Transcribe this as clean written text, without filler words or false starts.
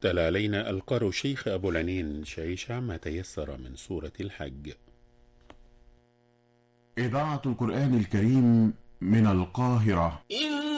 تلا علينا القارئ الشيخ أبو العنين شيشة ما تيسر من سورة الحج. إذاعة القرآن الكريم من القاهرة.